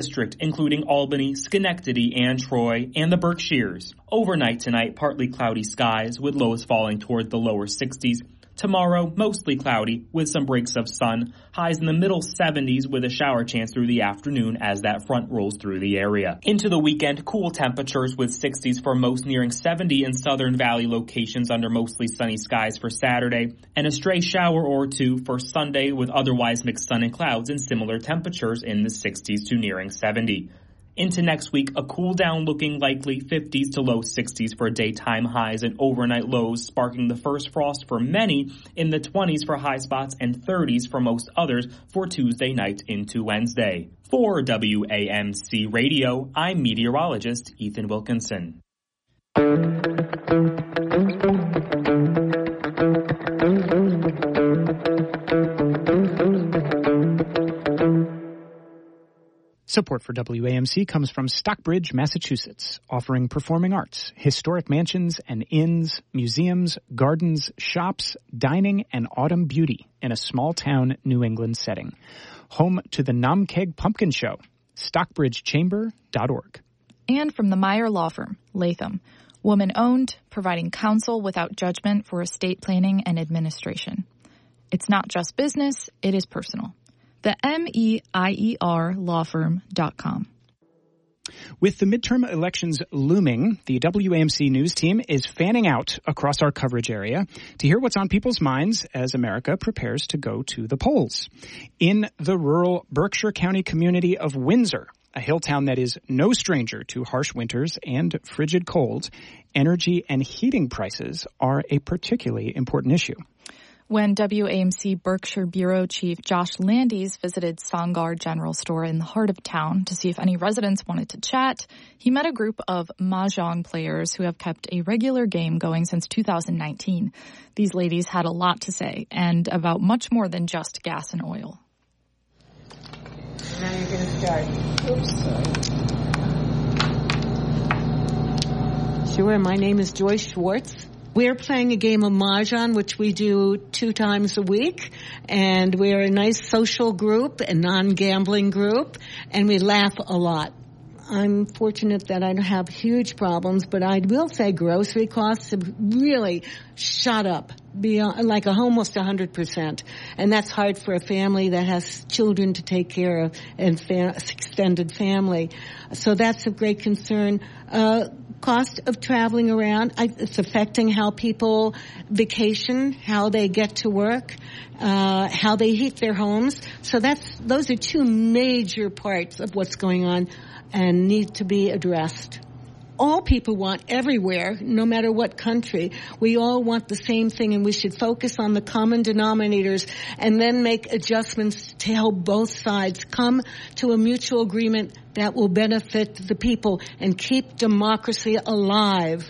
District, including Albany, Schenectady, and Troy, and the Berkshires. Overnight tonight, partly cloudy skies, with lows falling toward the lower 60s. Tomorrow, mostly cloudy, with some breaks of sun. Highs in the middle 70s with a shower chance through the afternoon as that front rolls through the area. Into the weekend, cool temperatures with 60s for most, nearing 70 in Southern Valley locations under mostly sunny skies for Saturday, and a stray shower or two for Sunday with otherwise mixed sun and clouds and similar temperatures in the 60s to nearing 70. Into next week, a cool down looking likely 50s to low 60s for daytime highs and overnight lows, sparking the first frost for many in the 20s for high spots and 30s for most others for Tuesday night into Wednesday. For WAMC Radio, I'm meteorologist Ethan Wilkinson. Support for WAMC comes from Stockbridge, Massachusetts, offering performing arts, historic mansions and inns, museums, gardens, shops, dining, and autumn beauty in a small-town New England setting. Home to the Namkeg Pumpkin Show, stockbridgechamber.org. And from the Meyer Law Firm, Latham, woman-owned, providing counsel without judgment for estate planning and administration. It's not just business, it is personal. The MEIERlawfirm.com. With the midterm elections looming, the WAMC News team is fanning out across our coverage area to hear what's on people's minds as America prepares to go to the polls. In the rural Berkshire County community of Windsor, a hill town that is no stranger to harsh winters and frigid colds, energy and heating prices are a particularly important issue. When WAMC Berkshire Bureau Chief Josh Landis visited Songar General Store in the heart of town to see if any residents wanted to chat, he met a group of mahjong players who have kept a regular game going since 2019. These ladies had a lot to say, and about much more than just gas and oil. Now you're going to start. Oops, sorry. Sure, my name is Joyce Schwartz. We're playing a game of Mahjong, which we do 2 times a week, and we're a nice social group, a non-gambling group, and we laugh a lot. I'm fortunate that I don't have huge problems, but I will say grocery costs have really shot up beyond, like almost 100%. And that's hard for a family that has children to take care of and extended family. So that's of great concern. Cost of traveling around, it's affecting how people vacation, how they get to work, how they heat their homes. So those are 2 major parts of what's going on and need to be addressed. All people want everywhere, no matter what country. We all want the same thing, and we should focus on the common denominators and then make adjustments to help both sides come to a mutual agreement that will benefit the people and keep democracy alive.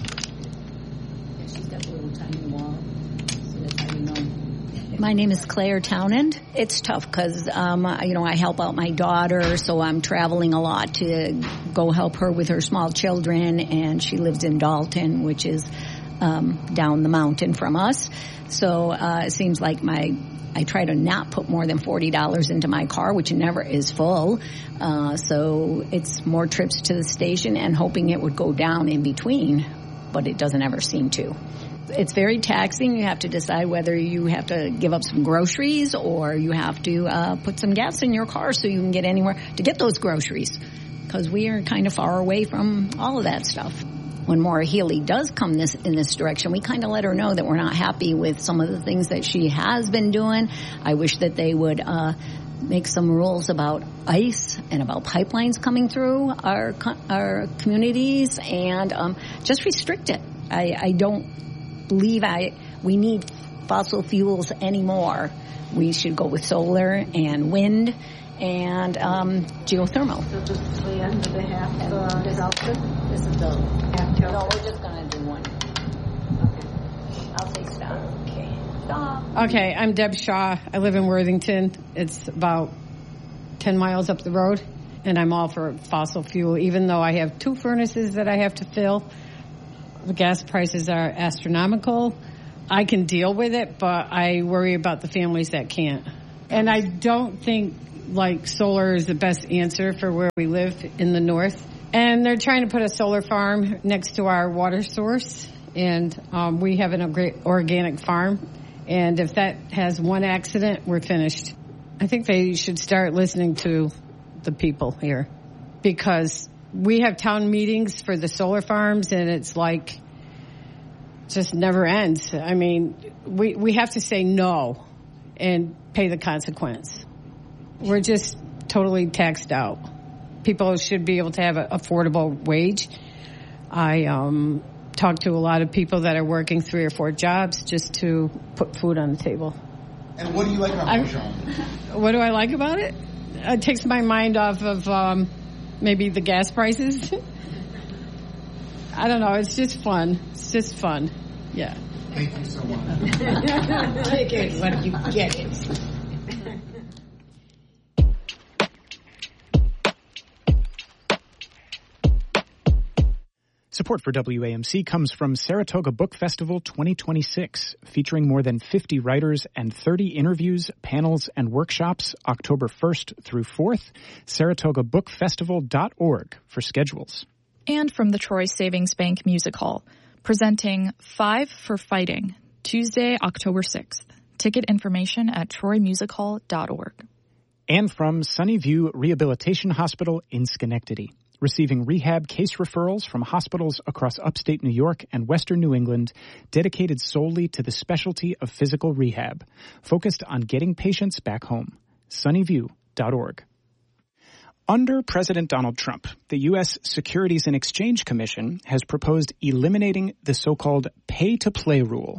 My name is Claire Townend. It's tough because, I help out my daughter, so I'm traveling a lot to go help her with her small children, and she lives in Dalton, which is down the mountain from us. So it seems like I try to not put more than $40 into my car, which never is full. So it's more trips to the station and hoping it would go down in between, but it doesn't ever seem to. It's very taxing. You have to decide whether you have to give up some groceries or you have to put some gas in your car so you can get anywhere to get those groceries, because we are kind of far away from all of that stuff. When Maura Healey does come in this direction, we kind of let her know that we're not happy with some of the things that she has been doing. I wish that they would make some rules about ice and about pipelines coming through our communities and just restrict it. I don't believe we need fossil fuels anymore. We should go with solar and wind and geothermal. So this is the end of the half outfit? This is the half. No, we're just going to do one. Okay. I'll say stop. Okay. Stop. Okay, I'm Deb Shaw. I live in Worthington. It's about 10 miles up the road, and I'm all for fossil fuel, even though I have 2 furnaces that I have to fill. The gas prices are astronomical. I can deal with it, but I worry about the families that can't. And I don't think like solar is the best answer for where we live in the north. And they're trying to put a solar farm next to our water source. And we have an organic farm. And if that has one accident, we're finished. I think they should start listening to the people here, because we have town meetings for the solar farms, and it's like just never ends. I mean, we have to say no and pay the consequence. We're just totally taxed out. People should be able to have an affordable wage. I talk to a lot of people that are working 3 or 4 jobs just to put food on the table. And what do you like about Mahjong? What do I like about it? It takes my mind off of maybe the gas prices. I don't know. It's just fun. It's just fun. Yeah. Thank you so much. Take it when you get it. Support for WAMC comes from Saratoga Book Festival 2026, featuring more than 50 writers and 30 interviews, panels, and workshops October 1st through 4th. SaratogaBookFestival.org for schedules. And from the Troy Savings Bank Music Hall, presenting Five for Fighting, Tuesday, October 6th. Ticket information at troymusichall.org. And from Sunnyview Rehabilitation Hospital in Schenectady, receiving rehab case referrals from hospitals across upstate New York and western New England, dedicated solely to the specialty of physical rehab, focused on getting patients back home. Sunnyview.org. Under President Donald Trump, the U.S. Securities and Exchange Commission has proposed eliminating the so-called pay-to-play rule.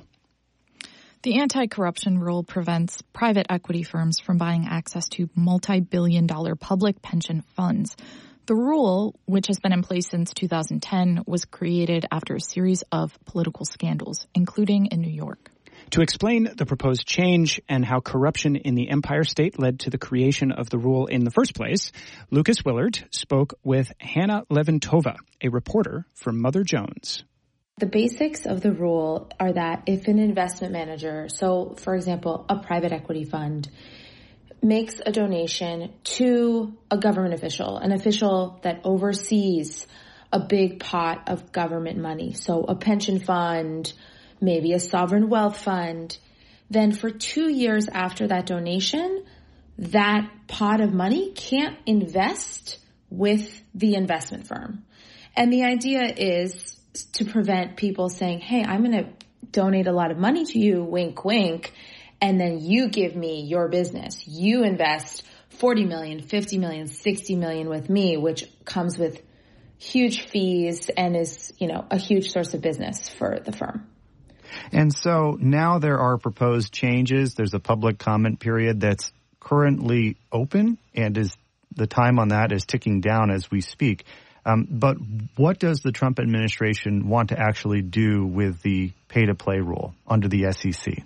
The anti-corruption rule prevents private equity firms from buying access to multi-billion-dollar public pension funds. The rule, which has been in place since 2010, was created after a series of political scandals, including in New York. To explain the proposed change and how corruption in the Empire State led to the creation of the rule in the first place, Lucas Willard spoke with Hannah Levintova, a reporter for Mother Jones. The basics of the rule are that if an investment manager, so for example, a private equity fund, makes a donation to a government official, an official that oversees a big pot of government money, so a pension fund, maybe a sovereign wealth fund, then for 2 years after that donation, that pot of money can't invest with the investment firm. And the idea is to prevent people saying, hey, I'm going to donate a lot of money to you, wink, wink, and then you give me your business. You invest $40 million, $50 million, $60 million with me, which comes with huge fees and is, a huge source of business for the firm. And so now there are proposed changes. There's a public comment period that's currently open, and the time on that is ticking down as we speak. But what does the Trump administration want to actually do with the pay-to-play rule under the SEC?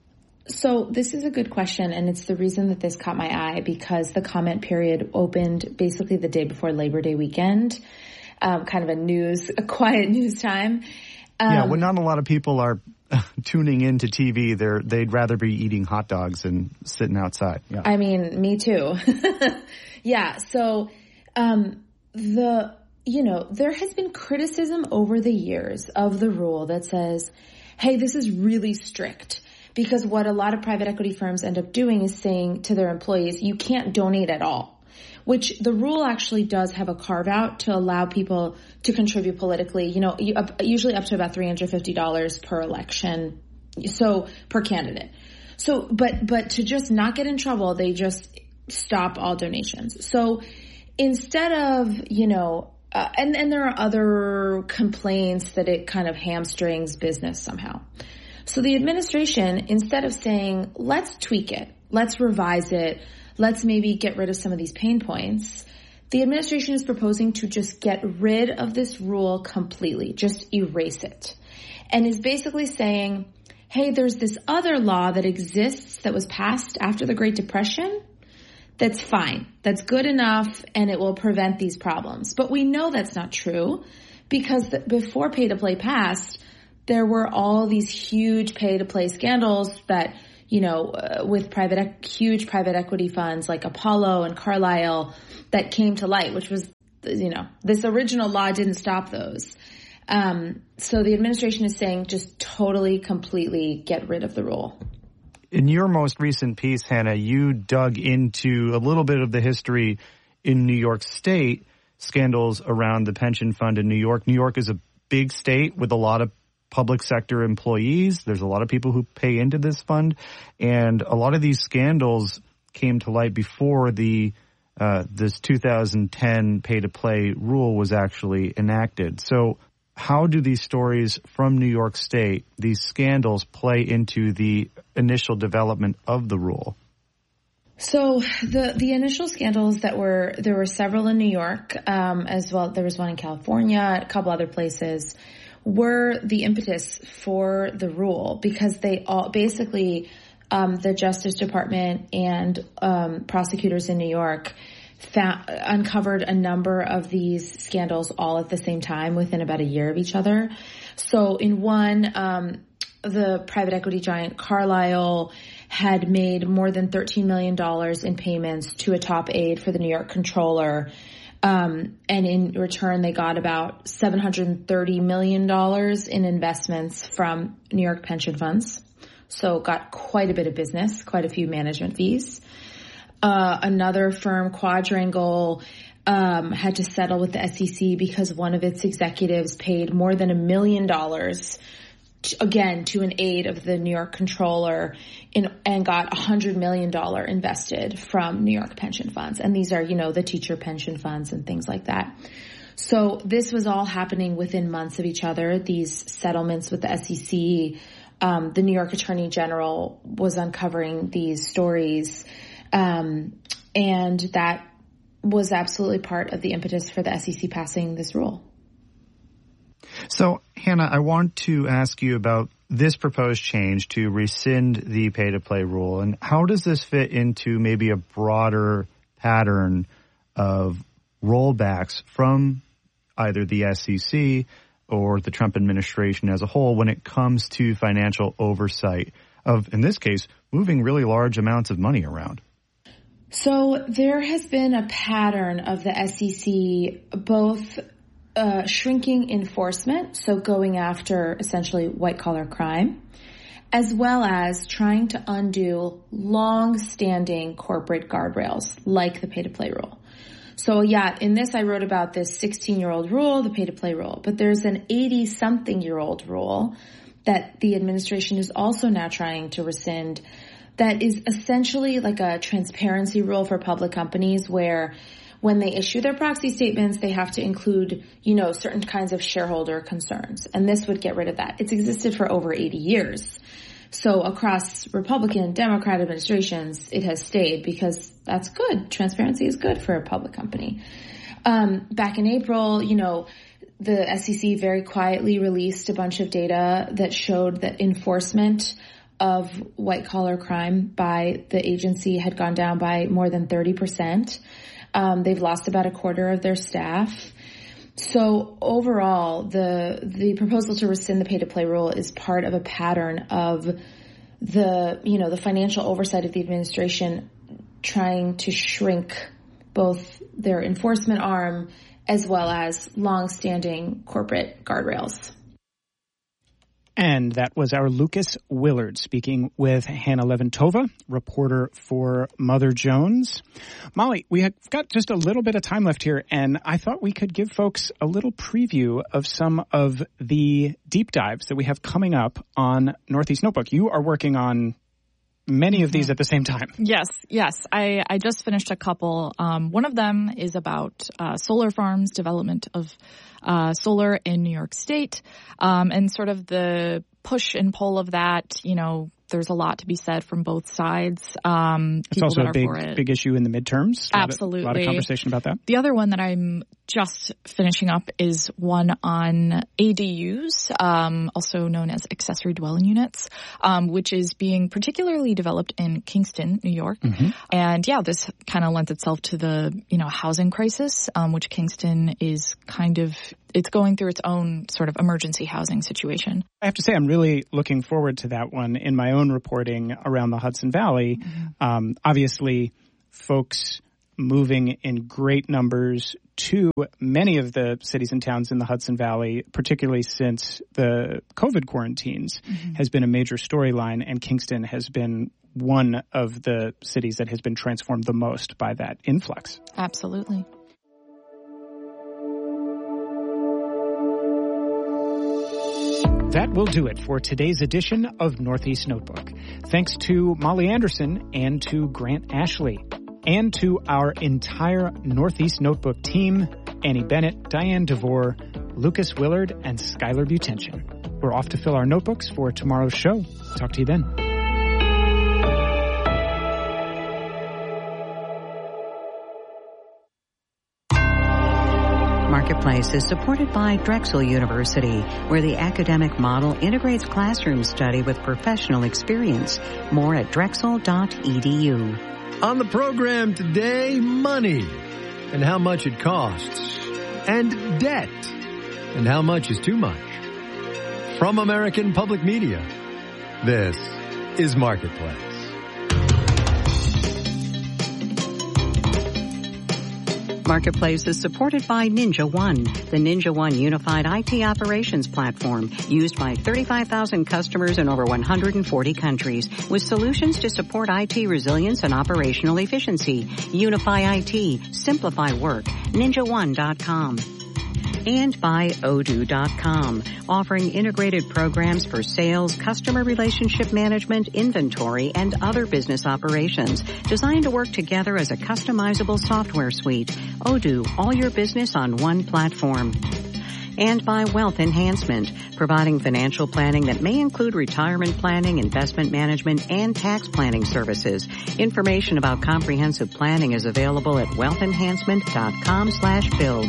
So this is a good question, and it's the reason that this caught my eye, because the comment period opened basically the day before Labor Day weekend, kind of a quiet news time. When not a lot of people are tuning into TV, they'd rather be eating hot dogs and sitting outside. Yeah. I mean, me too. Yeah. So, there has been criticism over the years of the rule that says, hey, this is really strict. Because what a lot of private equity firms end up doing is saying to their employees, you can't donate at all, which the rule actually does have a carve out to allow people to contribute politically, usually up to about $350 per election, so per candidate. So, but to just not get in trouble, they just stop all donations. So instead of, and there are other complaints that it kind of hamstrings business somehow. So the administration, instead of saying, let's tweak it, let's revise it, let's maybe get rid of some of these pain points, the administration is proposing to just get rid of this rule completely, just erase it. And is basically saying, hey, there's this other law that exists that was passed after the Great Depression that's fine, that's good enough, and it will prevent these problems. But we know that's not true, because before pay-to-play passed, there were all these huge pay-to-play scandals that, with huge private equity funds like Apollo and Carlyle that came to light, which was, this original law didn't stop those. So the administration is saying just totally, completely get rid of the rule. In your most recent piece, Hannah, you dug into a little bit of the history in New York State, scandals around the pension fund in New York. New York is a big state with a lot of public sector employees. There's a lot of people who pay into this fund. And a lot of these scandals came to light before this 2010 pay-to-play rule was actually enacted. So how do these stories from New York State, these scandals, play into the initial development of the rule? So the initial scandals there were several in New York, as well. There was one in California, a couple other places, were the impetus for the rule, because they all basically, the Justice Department and prosecutors in New York uncovered a number of these scandals all at the same time within about a year of each other. So in one, the private equity giant Carlyle had made more than $13 million in payments to a top aide for the New York controller. And in return, they got about $730 million in investments from New York pension funds. So got quite a bit of business, quite a few management fees. Another firm, Quadrangle, had to settle with the SEC because one of its executives paid more than $1 million, again, to an aide of the New York controller, and got $100 million invested from New York pension funds. And these are, the teacher pension funds and things like that. So this was all happening within months of each other, these settlements with the SEC. The New York Attorney General was uncovering these stories. And that was absolutely part of the impetus for the SEC passing this rule. So, Hannah, I want to ask you about this proposed change to rescind the pay-to-play rule, and how does this fit into maybe a broader pattern of rollbacks from either the SEC or the Trump administration as a whole when it comes to financial oversight of, in this case, moving really large amounts of money around? So there has been a pattern of the SEC both shrinking enforcement, so going after essentially white-collar crime, as well as trying to undo long-standing corporate guardrails like the pay-to-play rule. So yeah, in this I wrote about this 16-year-old rule, the pay-to-play rule, but there's an 80-something-year-old rule that the administration is also now trying to rescind that is essentially like a transparency rule for public companies where when they issue their proxy statements, they have to include, certain kinds of shareholder concerns. And this would get rid of that. It's existed for over 80 years. So across Republican, Democrat administrations, it has stayed because that's good. Transparency is good for a public company. Back in April, the SEC very quietly released a bunch of data that showed that enforcement of white-collar crime by the agency had gone down by more than 30%. They've lost about a quarter of their staff. So overall, the proposal to rescind the pay-to-play rule is part of a pattern of the financial oversight of the administration trying to shrink both their enforcement arm as well as long-standing corporate guardrails. And that was our Lucas Willard speaking with Hannah Leventova, reporter for Mother Jones. Molly, we have got just a little bit of time left here, and I thought we could give folks a little preview of some of the deep dives that we have coming up on Northeast Notebook. You are working on many of these at the same time. Yes. I just finished a couple. One of them is about solar farms, development of solar in New York State, and sort of the push and pull of that. There's a lot to be said from both sides. It's also a big issue in the midterms. Absolutely. A lot of conversation about that. The other one that I'm just finishing up is one on ADUs, also known as accessory dwelling units, which is being particularly developed in Kingston, New York. Mm-hmm. And yeah, this kind of lends itself to the, housing crisis, which Kingston is it's going through its own sort of emergency housing situation. I have to say, I'm really looking forward to that one in my own reporting around the Hudson Valley. Mm-hmm. Obviously, folks moving in great numbers to many of the cities and towns in the Hudson Valley, particularly since the COVID quarantines, has been a major storyline, and Kingston has been one of the cities that has been transformed the most by that influx. Absolutely. That will do it for today's edition of Northeast Notebook. Thanks to Molly Anderson and to Grant Ashley, and to our entire Northeast Notebook team, Annie Bennett, Diane DeVore, Lucas Willard, and Skylar Butension. We're off to fill our notebooks for tomorrow's show. Talk to you then. Marketplace is supported by Drexel University, where the academic model integrates classroom study with professional experience. More at drexel.edu. On the program today, money and how much it costs, and debt and how much is too much. From American Public Media, this is Marketplace. Marketplace is supported by Ninja One, the Ninja One unified IT operations platform used by 35,000 customers in over 140 countries with solutions to support IT resilience and operational efficiency. Unify IT, simplify work. NinjaOne.com. And by Odoo.com, offering integrated programs for sales, customer relationship management, inventory, and other business operations, designed to work together as a customizable software suite. Odoo, all your business on one platform. And by Wealth Enhancement, providing financial planning that may include retirement planning, investment management, and tax planning services. Information about comprehensive planning is available at wealthenhancement.com/build.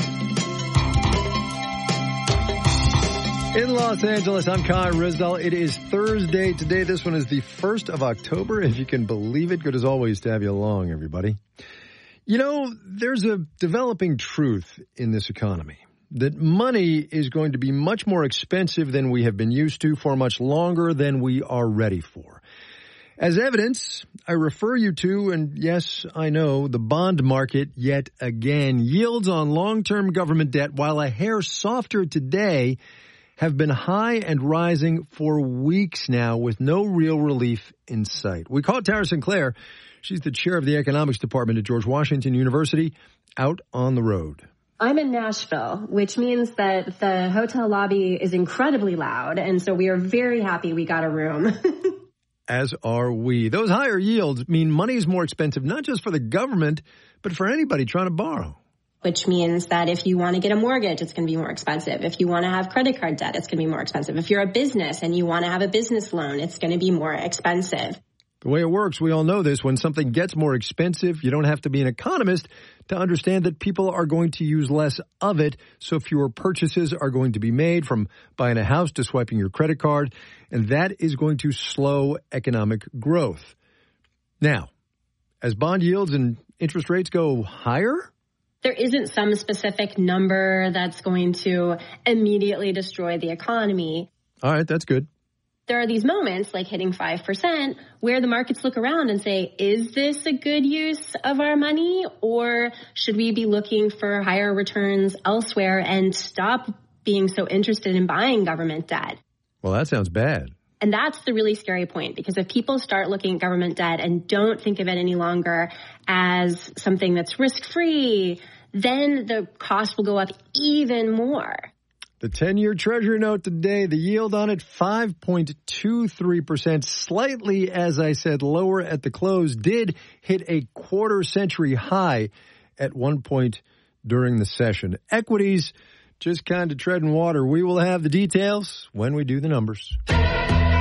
In Los Angeles, I'm Kai Ryssdal. It is Thursday today. This one is the 1st of October, if you can believe it. Good as always to have you along, everybody. There's a developing truth in this economy that money is going to be much more expensive than we have been used to for much longer than we are ready for. As evidence, I refer you to, and yes, I know, the bond market yet again. Yields on long-term government debt, while a hair softer today, have been high and rising for weeks now with no real relief in sight. We caught Tara Sinclair. She's the chair of the economics department at George Washington University, out on the road. I'm in Nashville, which means that the hotel lobby is incredibly loud, and so we are very happy we got a room. As are we. Those higher yields mean money is more expensive, not just for the government, but for anybody trying to borrow. Which means that if you want to get a mortgage, it's going to be more expensive. If you want to have credit card debt, it's going to be more expensive. If you're a business and you want to have a business loan, it's going to be more expensive. The way it works, we all know this, when something gets more expensive, you don't have to be an economist to understand that people are going to use less of it, so fewer purchases are going to be made, from buying a house to swiping your credit card, and that is going to slow economic growth. Now, as bond yields and interest rates go higher, there isn't some specific number that's going to immediately destroy the economy. All right, that's good. There are these moments, like hitting 5%, where the markets look around and say, is this a good use of our money? Or should we be looking for higher returns elsewhere and stop being so interested in buying government debt? Well, that sounds bad. And that's the really scary point, because if people start looking at government debt and don't think of it any longer as something that's risk-free, then the cost will go up even more. The 10-year Treasury note today, the yield on it 5.23%, slightly, as I said, lower at the close, did hit a quarter-century high at one point during the session. Equities just kind of treading water. We will have the details when we do the numbers.